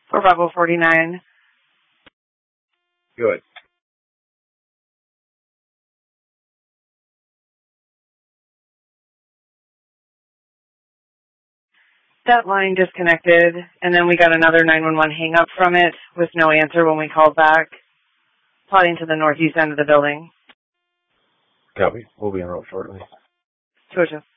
For Bravo 49. Good. That line disconnected, and then we got another 911 hang-up from it with no answer when we called back, plotting to the northeast end of the building. Copy. We'll be en route shortly. Georgia.